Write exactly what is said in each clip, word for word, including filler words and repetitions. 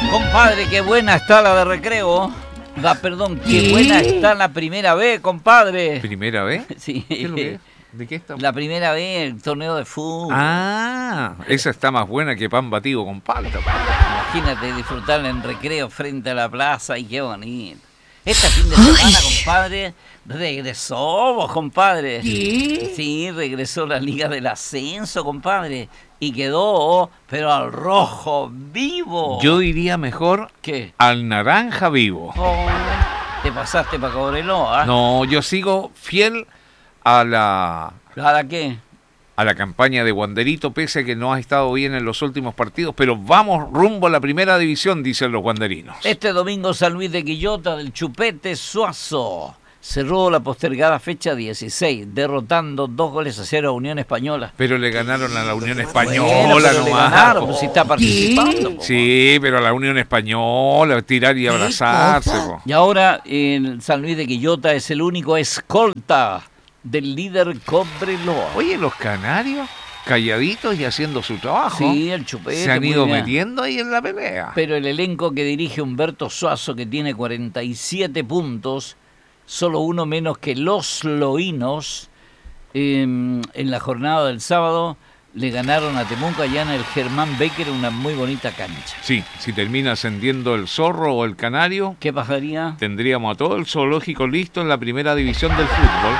Compadre, qué buena está la de Recreo. Ah, perdón, qué buena está la primera vez, compadre. ¿Primera vez? Sí. ¿Qué es lo que es? ¿De qué está? La primera vez, el torneo de fútbol. Ah, esa está más buena que pan batido con palta. Imagínate disfrutarla en Recreo frente a la plaza y qué bonito. Este fin de semana, compadre, regresó vos, compadre. ¿Qué? Sí, regresó la Liga del Ascenso, compadre. Y quedó, pero al rojo vivo. Yo diría mejor ¿Qué? al naranja vivo. Oh, te pasaste para Cobreloa. No, yo sigo fiel a la ¿Para qué? a la campaña de Wanderito, pese a que no ha estado bien en los últimos partidos, pero vamos rumbo a la primera división, dicen los wanderinos. Este domingo San Luis de Quillota del Chupete Suazo cerró la postergada fecha dieciséis, derrotando dos goles a cero a Unión Española. Pero le ganaron a la Unión Bueno, Española pero le nomás. ganaron, po. pues si está participando. po. Sí, pero a la Unión Española, tirar y abrazarse. po. Y ahora el San Luis de Quillota es el único escolta del líder Cobreloa. Oye, los canarios, calladitos y haciendo su trabajo, Sí, el Chupete. se han muy ido bien. metiendo ahí en la pelea. Pero el elenco que dirige Humberto Suazo, que tiene cuarenta y siete puntos, solo uno menos que los loínos, eh, en la jornada del sábado le ganaron a Temuco allá en el Germán Becker, una muy bonita cancha. Sí, si termina ascendiendo el zorro o el canario, ¿Qué pasaría? tendríamos a todo el zoológico listo en la primera división del fútbol.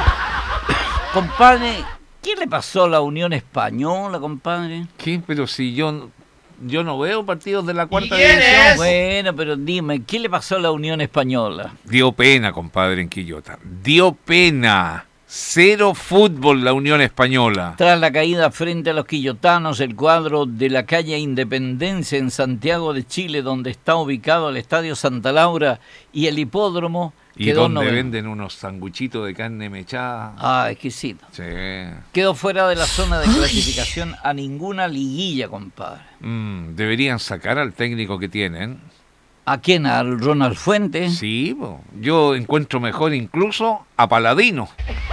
Compadre, ¿qué le pasó a la Unión Española, compadre? ¿Qué? Pero si yo, yo no veo partidos de la cuarta quién división. es? Bueno, pero dime, ¿qué le pasó a la Unión Española? Dio pena, compadre, en Quillota. Dio pena. Cero fútbol la Unión Española. Tras la caída frente a los quillotanos, el cuadro de la calle Independencia en Santiago de Chile, donde está ubicado el Estadio Santa Laura y el hipódromo, Y quedó donde noveno. venden unos sanguchitos de carne mechada. Ah, exquisito. Sí. Quedó fuera de la zona de clasificación a ninguna liguilla, compadre. Mm, deberían sacar al técnico que tienen. ¿A quién? ¿Al Ronald Fuentes? Sí, po. Yo encuentro mejor incluso a Paladino.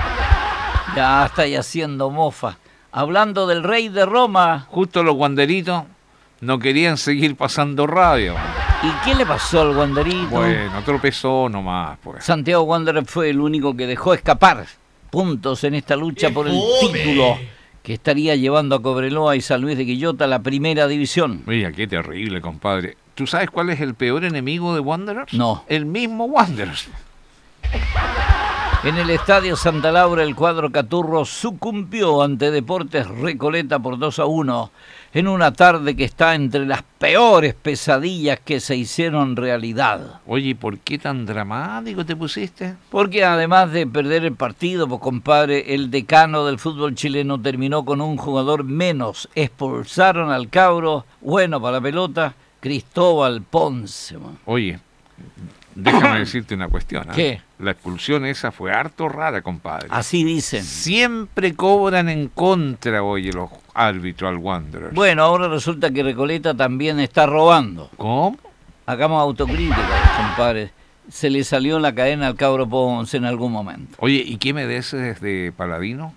Ya está ahí haciendo mofa. Hablando del rey de Roma, Justo los guanderitos no querían seguir pasando radio. ¿y qué le pasó al Wanderito? Bueno, tropezó nomás, pues. Santiago Wanderer fue el único que dejó escapar puntos en esta lucha por el fome! título que estaría llevando a Cobreloa y San Luis de Quillota a la primera división. Mira, qué terrible, compadre. ¿Tú sabes cuál es el peor enemigo de Wanderers? No. El mismo Wanderers. En el Estadio Santa Laura el cuadro Caturro sucumbió ante Deportes Recoleta por dos a uno en una tarde que está entre las peores pesadillas que se hicieron realidad. Oye, ¿por qué tan dramático te pusiste? Porque además de perder el partido, pues compadre, el decano del fútbol chileno terminó con un jugador menos. Expulsaron al cabro, bueno para la pelota, Cristóbal Ponce. Man. Oye, déjame decirte una cuestión. ¿eh? ¿Qué? La expulsión esa fue harto rara, compadre. Así dicen. Siempre cobran en contra, oye, los árbitros al Wanderers. Bueno, ahora resulta que Recoleta también está robando. ¿Cómo? Hagamos autocrítica, compadre. Se le salió la cadena al cabro Ponce en algún momento. Oye, ¿y qué me dices de Paladino?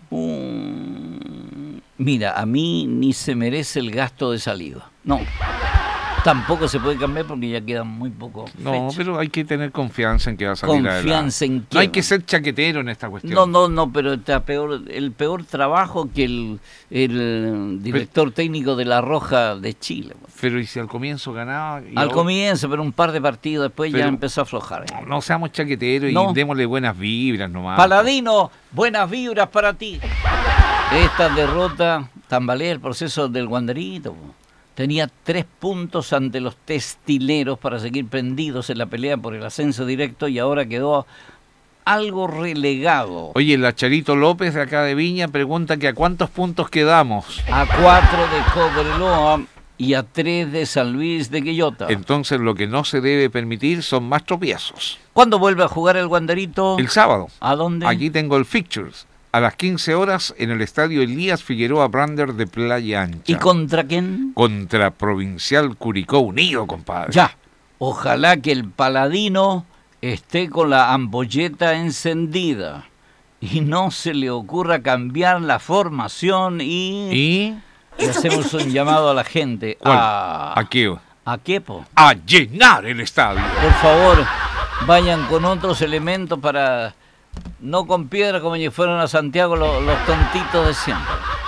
Mm, mira, a mí ni se merece el gasto de saliva. No. Tampoco se puede cambiar porque ya quedan muy poco No, fechas. pero hay que tener confianza en que va a salir adelante. Confianza en qué. No hay que ser chaquetero en esta cuestión. No, no, no, pero está peor, el peor trabajo que el, el director técnico de La Roja de Chile. Pero ¿y si al comienzo ganaba? Y Al ahora- comienzo, pero un par de partidos después Pero- ya empezó a aflojar. No, no seamos chaqueteros No. y démosle buenas vibras nomás. Paladino, buenas vibras para ti. Esta derrota tambalea el proceso del Wanderito. po. Tenía tres puntos ante los testileros para seguir prendidos en la pelea por el ascenso directo y ahora quedó algo relegado. Oye, la Charito López de acá de Viña pregunta que a cuántos puntos quedamos. A cuatro de Cobreloa y a tres de San Luis de Quillota. Entonces lo que no se debe permitir son más tropiezos. ¿Cuándo vuelve a jugar el Wanderito? El sábado, ¿A dónde? aquí tengo el fixtures. A las quince horas en el estadio Elías Figueroa Brander de Playa Ancha. ¿Y contra quién? Contra Provincial Curicó Unido, compadre. Ya. Ojalá que el Paladino esté con la ampolleta encendida y no se le ocurra cambiar la formación y, ¿Y? y hacemos un llamado a la gente ¿Cuál? a, ¿A qué? ¿A qué, po? A llenar el estadio. Por favor, vayan con otros elementos para... No con piedra como si fueran a Santiago los, los tontitos de siempre.